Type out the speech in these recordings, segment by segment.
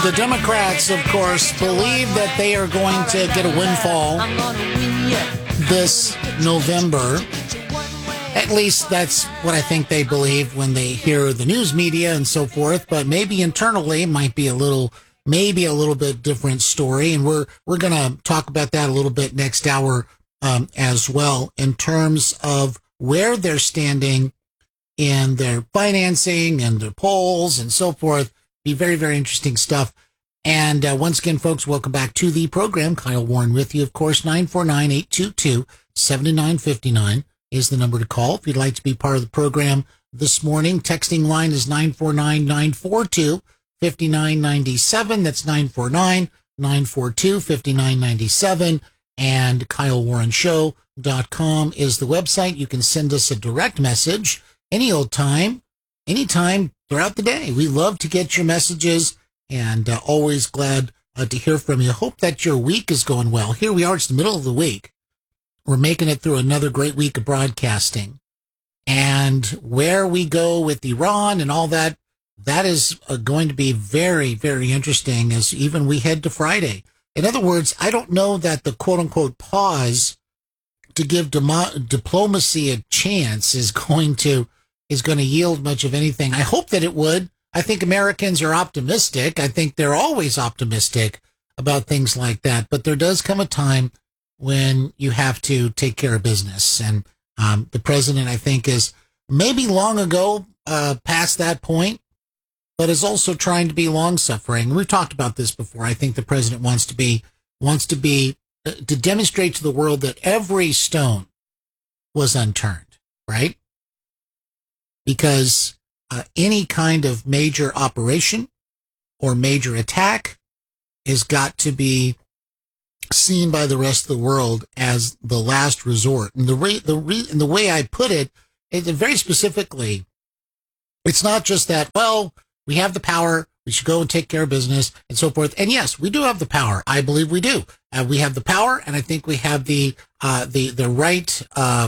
The Democrats, of course, believe that they are going to get a windfall this November. At least that's what I think they believe when they hear the news media and so forth. But maybe internally it might be maybe a little bit different story. And we're going to talk about that a little bit next hour as well, in terms of where they're standing in their financing and their polls and so forth. Be very, very interesting stuff. And once again, folks, welcome back to the program. Kyle Warren with you, of course. 949-822-7959 is the number to call if you'd like to be part of the program this morning. Texting line is 949-942-5997. That's 949-942-5997. And KyleWarrenShow.com is the website. You can send us a direct message any old time, anytime throughout the day. We love to get your messages, and always glad to hear from you. Hope that your week is going well. Here we are. It's the middle of the week. We're making it through another great week of broadcasting. And where we go with Iran and all that, that is going to be very, very interesting as even we head to Friday. In other words, I don't know that the quote-unquote pause to give diplomacy a chance is going to yield much of anything. I hope that it would. I think Americans are optimistic. I think they're always optimistic about things like that. But there does come a time when you have to take care of business. And the president, I think, is maybe long ago past that point, but is also trying to be long-suffering. We've talked about this before. I think the president wants to demonstrate to the world that every stone was unturned, right? Because any kind of major operation or major attack has got to be seen by the rest of the world as the last resort. And the way I put it, very specifically, it's not just that, well, we have the power, we should go and take care of business and so forth. And yes, we do have the power. I believe we do. We have the power, and I think we have the right,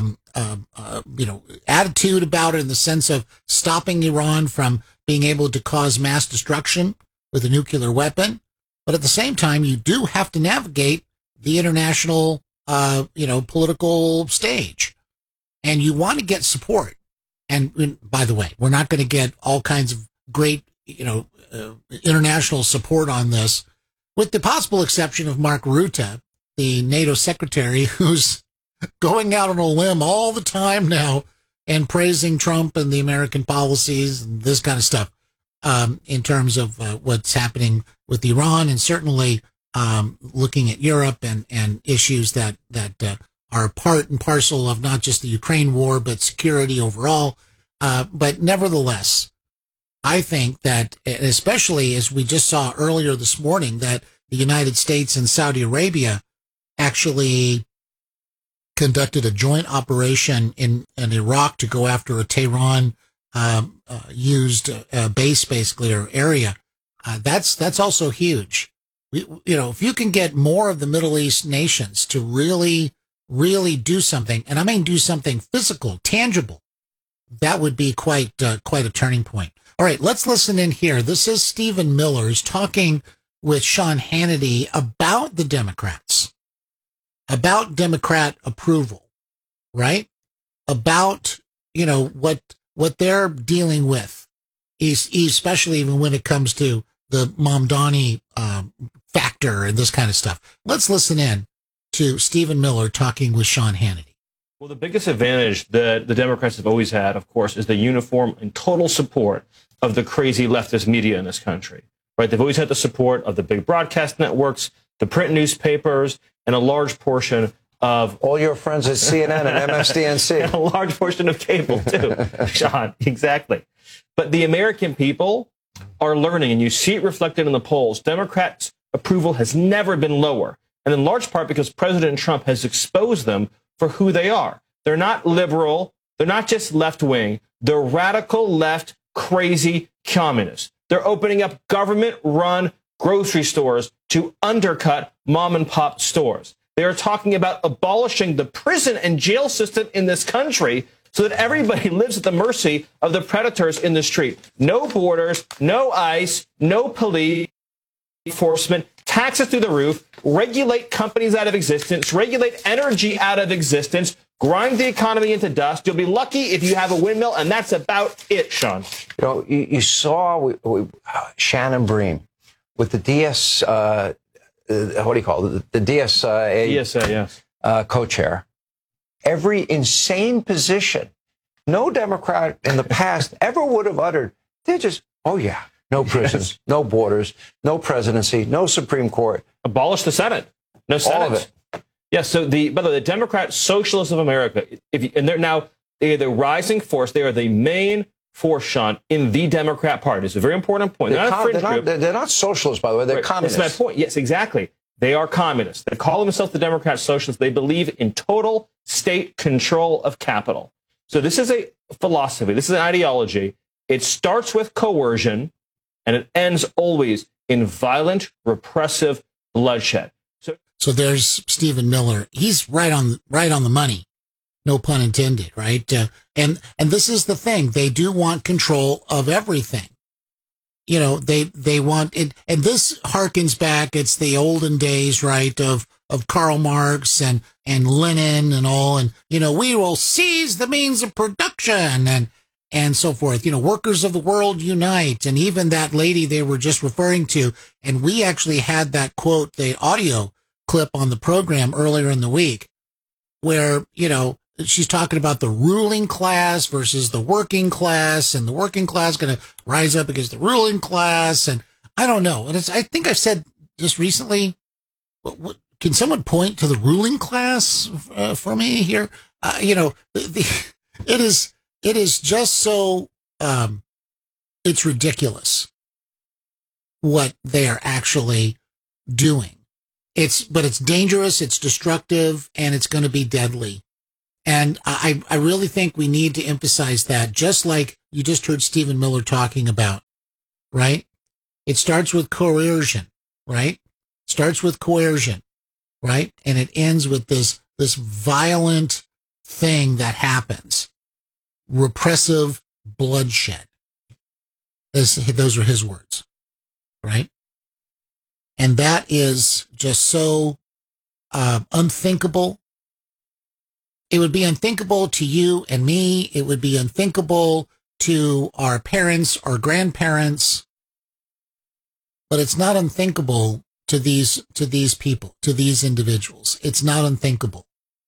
attitude about it, in the sense of stopping Iran from being able to cause mass destruction with a nuclear weapon. But at the same time, you do have to navigate the international, political stage, and you want to get support. And by the way, we're not going to get all kinds of great, international support on this, with the possible exception of Mark Rutte, the NATO secretary, who's going out on a limb all the time now and praising Trump and the American policies and this kind of stuff, in terms of what's happening with Iran, and certainly looking at Europe and issues that are part and parcel of not just the Ukraine war, but security overall. But nevertheless, I think that, especially as we just saw earlier this morning, that the United States and Saudi Arabia actually conducted a joint operation in Iraq to go after a Tehran used base, basically, or area. That's also huge. If you can get more of the Middle East nations to really, really do something, and I mean do something physical, tangible, that would be quite a turning point. All right, let's listen in here. This is Stephen Miller. He's talking with Sean Hannity about the Democrats, about Democrat approval, right? About, what they're dealing with, especially even when it comes to the Mamdani factor and this kind of stuff. Let's listen in to Stephen Miller talking with Sean Hannity. Well, the biggest advantage that the Democrats have always had, of course, is the uniform and total support of the crazy leftist media in this country, right? They've always had the support of the big broadcast networks, the print newspapers, and a large portion of all your friends at CNN and MSDNC. And a large portion of cable, too, Sean, exactly. But the American people are learning, and you see it reflected in the polls. Democrats' approval has never been lower, and in large part because President Trump has exposed them for who they are. They're not liberal. They're not just left-wing. They're radical left, crazy communists. They're opening up government-run grocery stores to undercut mom-and-pop stores. They are talking about abolishing the prison and jail system in this country so that everybody lives at the mercy of the predators in the street. No borders, no ICE, no police. enforcement, taxes through the roof, regulate companies out of existence, regulate energy out of existence, grind the economy into dust. You'll be lucky if you have a windmill, and that's about it, Sean. You know, you saw Shannon Bream with the DS, what do you call it? The DSA, yes. Co-chair. Every insane position no Democrat in the past ever would have uttered. They're just, oh yeah, no prisons, no borders, no presidency, no Supreme Court. Abolish the Senate. No Senate. All of it. Yeah, so by the way, the Democrat Socialists of America, they're the rising force. They are the main force, Sean, in the Democrat Party. It's a very important point. They're not socialists, by the way. They're communists. That's my point. Yes, exactly. They are communists. They call themselves the Democrat Socialists. They believe in total state control of capital. So this is a philosophy. This is an ideology. It starts with coercion, and it ends always in violent, repressive bloodshed. So there's Stephen Miller. He's right on the money. No pun intended, right? And this is the thing. They do want control of everything. You know, they want it. And this harkens back. It's the olden days, right? Of Karl Marx and Lenin and all. And, you know, we will seize the means of production and so forth. You know, workers of the world unite. And even that lady they were just referring to. And we actually had that quote, the audio clip on the program earlier in the week where, you know, she's talking about the ruling class versus the working class, and the working class going to rise up against the ruling class. And I don't know. And I think I've said just recently, can someone point to the ruling class for me here? You know, it is just so, it's ridiculous what they are actually doing. But it's dangerous, it's destructive, and it's going to be deadly. And I really think we need to emphasize that, just like you just heard Stephen Miller talking about, right? It starts with coercion, right? Starts with coercion, right? And it ends with this violent thing that happens. Repressive bloodshed. Those are his words, right? And that is just so unthinkable. It would be unthinkable to you and me. It would be unthinkable to our parents or grandparents. But it's not unthinkable to these people, to these individuals. It's not unthinkable.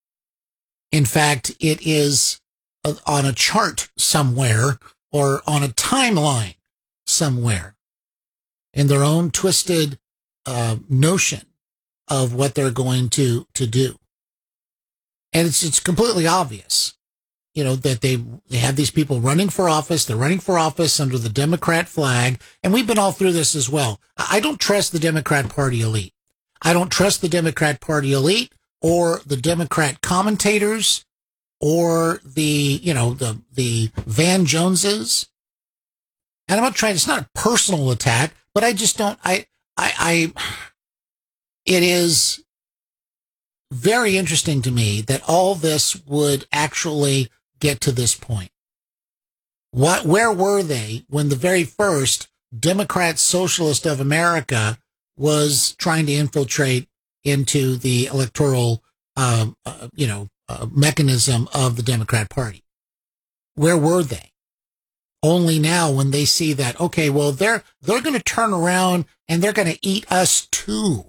In fact, it is on a chart somewhere or on a timeline somewhere in their own twisted notion of what they're going to do. And it's completely obvious, you know, that they have these people running for office. They're running for office under the Democrat flag. And we've been all through this as well. I don't trust the Democrat Party elite. I don't trust the Democrat Party elite or the Democrat commentators or the Van Joneses. And I'm not trying, it's not a personal attack, but I just don't, it is very interesting to me that all this would actually get to this point. Where were they when the very first Democrat Socialist of America was trying to infiltrate into the electoral, mechanism of the Democrat Party? Where were they? Only now when they see that, okay, well, they're going to turn around and they're going to eat us too.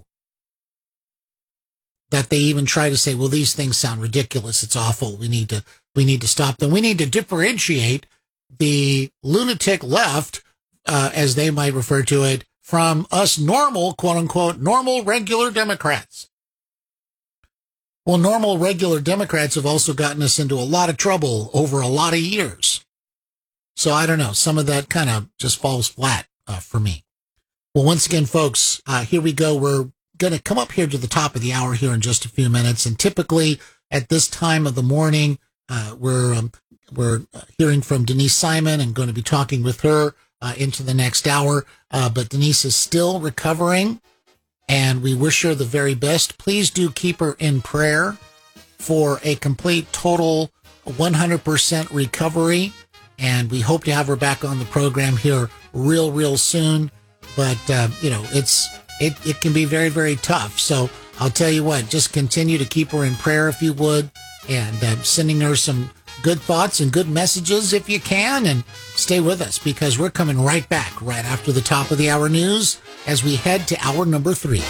That they even try to say, well, these things sound ridiculous. It's awful. We need to stop them. We need to differentiate the lunatic left, as they might refer to it, from us normal, quote unquote, normal regular Democrats. Well, normal regular Democrats have also gotten us into a lot of trouble over a lot of years. So I don't know. Some of that kind of just falls flat for me. Well, once again, folks, here we go. We're going to come up here to the top of the hour here in just a few minutes. And typically at this time of the morning, we're hearing from Denise Simon and going to be talking with her into the next hour. But Denise is still recovering and we wish her the very best. Please do keep her in prayer for a complete, total 100% recovery. And we hope to have her back on the program here real soon. But, it can be very, very tough. So I'll tell you what, just continue to keep her in prayer if you would, and sending her some good thoughts and good messages if you can, and stay with us because we're coming right back right after the top of the hour news as we head to hour number 3.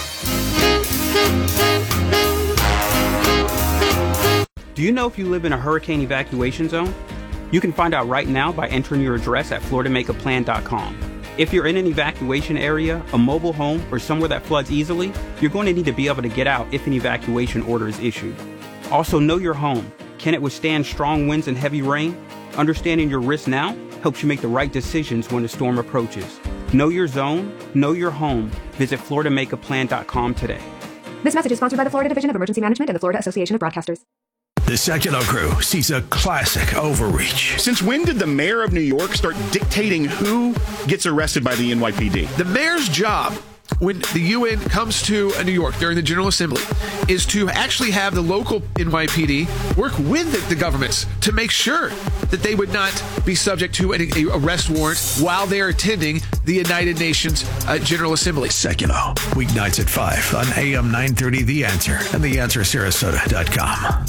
Do you know if you live in a hurricane evacuation zone? You can find out right now by entering your address at FloridaMakeAPlan.com. If you're in an evacuation area, a mobile home, or somewhere that floods easily, you're going to need to be able to get out if an evacuation order is issued. Also, know your home. Can it withstand strong winds and heavy rain? Understanding your risk now helps you make the right decisions when a storm approaches. Know your zone, know your home. Visit FloridaMakeAPlan.com today. This message is sponsored by the Florida Division of Emergency Management and the Florida Association of Broadcasters. The Sekulow Crew sees a classic overreach. Since when did the mayor of New York start dictating who gets arrested by the NYPD? The mayor's job, when the UN comes to New York during the General Assembly, is to actually have the local NYPD work with the governments to make sure that they would not be subject to an arrest warrant while they're attending the United Nations General Assembly. Sekulow, weeknights at 5 on AM 930 The Answer and TheAnswerSarasota.com.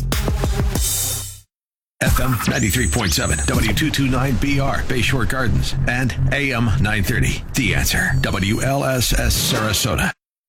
FM 93.7, W229BR, Bayshore Gardens, and AM 930, The Answer, WLSS Sarasota.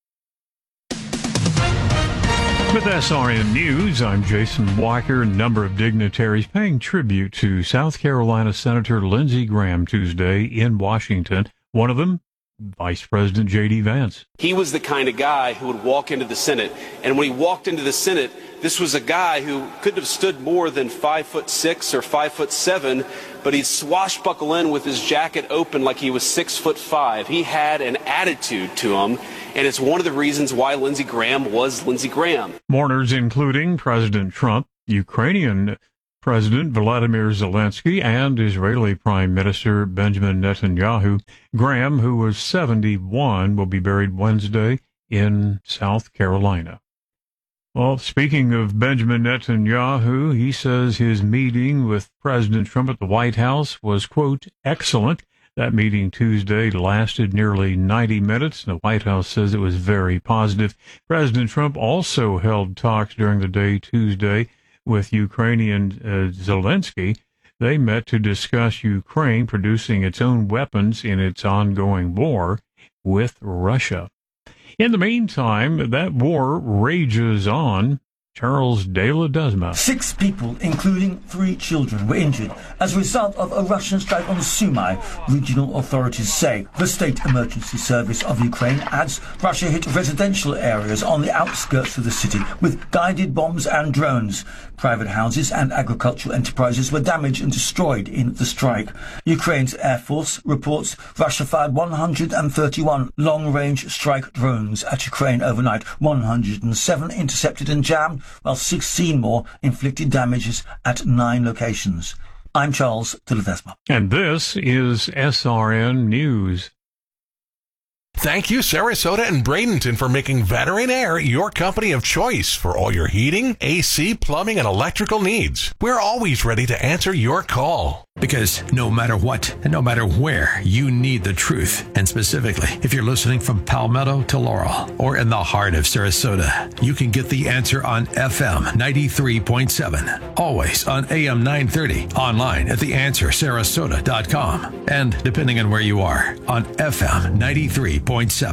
With SRN News, I'm Jason Walker. A number of dignitaries paying tribute to South Carolina Senator Lindsey Graham Tuesday in Washington. One of them, Vice President J.D. Vance. He was the kind of guy who would walk into the Senate, and when he walked into the Senate, this was a guy who couldn't have stood more than 5'6" or 5'7", but he'd swashbuckle in with his jacket open like he was 6'5". He had an attitude to him, and it's one of the reasons why Lindsey Graham was Lindsey Graham. Mourners including President Trump, Ukrainian President Vladimir Zelensky, and Israeli Prime Minister Benjamin Netanyahu. Graham, who was 71, will be buried Wednesday in South Carolina. Well, speaking of Benjamin Netanyahu, he says his meeting with President Trump at the White House was, quote, excellent. That meeting Tuesday lasted nearly 90 minutes. The White House says it was very positive. President Trump also held talks during the day Tuesday with Ukrainian Zelensky. They met to discuss Ukraine producing its own weapons in its ongoing war with Russia. In the meantime, that war rages on. Charles De Ledesma. 6 people, including 3 children, were injured as a result of a Russian strike on Sumy, regional authorities say. The State Emergency Service of Ukraine adds Russia hit residential areas on the outskirts of the city with guided bombs and drones. Private houses and agricultural enterprises were damaged and destroyed in the strike. Ukraine's Air Force reports Russia fired 131 long-range strike drones at Ukraine overnight. 107 intercepted and jammed, while 16 more inflicted damages at 9 locations. I'm Charles de Ledesma. And this is SRN News. Thank you, Sarasota and Bradenton, for making Veteran Air your company of choice for all your heating, AC, plumbing, and electrical needs. We're always ready to answer your call. Because no matter what and no matter where, you need the truth. And specifically, if you're listening from Palmetto to Laurel or in the heart of Sarasota, you can get the answer on FM 93.7, always on AM 930, online at TheAnswerSarasota.com, and depending on where you are, on FM 93.7.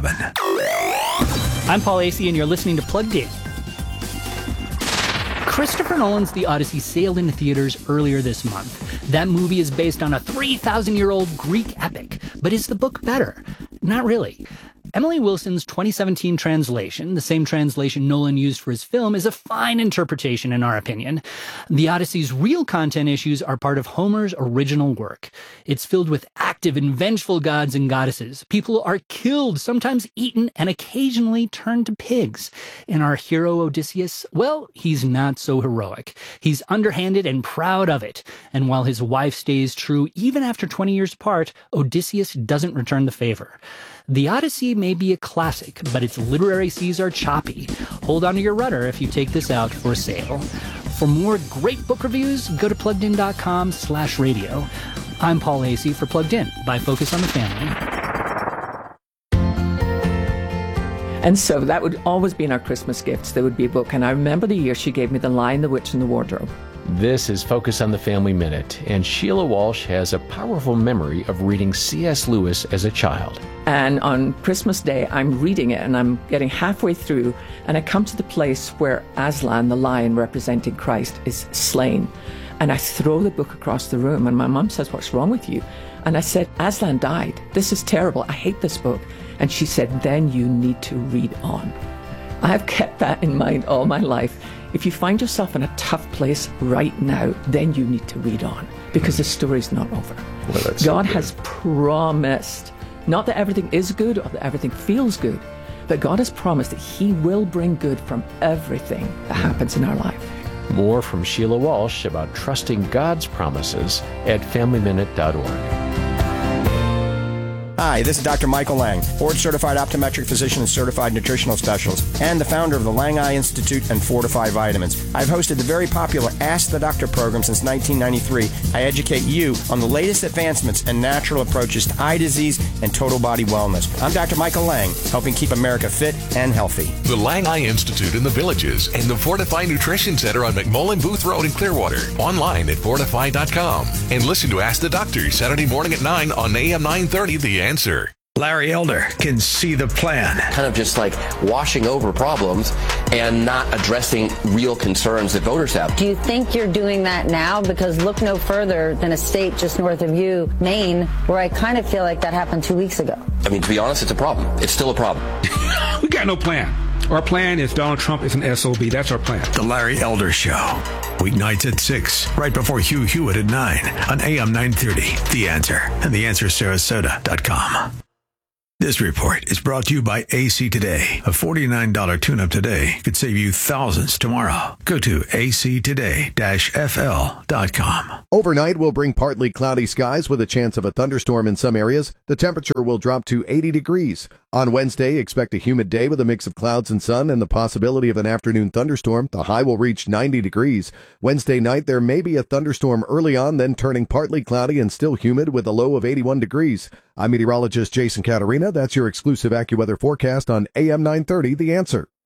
I'm Paul Acey, and you're listening to Plugged In. Christopher Nolan's The Odyssey sailed into theaters earlier this month. That movie is based on a 3,000-year-old Greek epic, but is the book better? Not really. Emily Wilson's 2017 translation, the same translation Nolan used for his film, is a fine interpretation in our opinion. The Odyssey's real content issues are part of Homer's original work. It's filled with active and vengeful gods and goddesses. People are killed, sometimes eaten, and occasionally turned to pigs. And our hero Odysseus, well, he's not so heroic. He's underhanded and proud of it. And while his wife stays true even after 20 years apart, Odysseus doesn't return the favor. The Odyssey may be a classic, but its literary seas are choppy. Hold on to your rudder if you take this out for a sail. For more great book reviews, go to pluggedin.com/radio. I'm Paul Acey for Plugged In by Focus on the Family. And so that would always be in our Christmas gifts. There would be a book. And I remember the year she gave me The Lion, the Witch, and the Wardrobe. This is Focus on the Family Minute, and Sheila Walsh has a powerful memory of reading C.S. Lewis as a child. And on Christmas Day, I'm reading it, and I'm getting halfway through, and I come to the place where Aslan, the lion representing Christ, is slain. And I throw the book across the room, and my mum says, "What's wrong with you?" And I said, "Aslan died. This is terrible. I hate this book." And she said, "Then you need to read on." I have kept that in mind all my life. If you find yourself in a tough place right now, then you need to read on, because the story's not over. Well, God has promised, not that everything is good or that everything feels good, but God has promised that He will bring good from everything that happens in our life. More from Sheila Walsh about trusting God's promises at FamilyMinute.org. Hi, this is Dr. Michael Lang, board-certified optometric physician and certified nutritional specialist, and the founder of the Lang Eye Institute and Fortify Vitamins. I've hosted the very popular Ask the Doctor program since 1993. I educate you on the latest advancements and natural approaches to eye disease and total body wellness. I'm Dr. Michael Lang, helping keep America fit and healthy. The Lang Eye Institute in the Villages and the Fortify Nutrition Center on McMullen Booth Road in Clearwater. Online at fortify.com. And listen to Ask the Doctor Saturday morning at 9 on AM 930 The Answer. Larry Elder can see the plan. Kind of just like washing over problems and not addressing real concerns that voters have. Do you think you're doing that now? Because look no further than a state just north of you, Maine, where I kind of feel like that happened 2 weeks ago. I mean, to be honest, it's a problem. It's still a problem. We got no plan. Our plan is Donald Trump is an SOB. That's our plan. The Larry Elder Show. Weeknights at 6, right before Hugh Hewitt at 9 on AM 930. The Answer and theanswersarasota.com. This report is brought to you by AC Today. A $49 tune-up today could save you thousands tomorrow. Go to actoday-fl.com. Overnight will bring partly cloudy skies with a chance of a thunderstorm in some areas. The temperature will drop to 80 degrees. On Wednesday, expect a humid day with a mix of clouds and sun and the possibility of an afternoon thunderstorm. The high will reach 90 degrees. Wednesday night, there may be a thunderstorm early on, then turning partly cloudy and still humid with a low of 81 degrees. I'm meteorologist Jason Caterina. That's your exclusive AccuWeather forecast on AM 930, The Answer.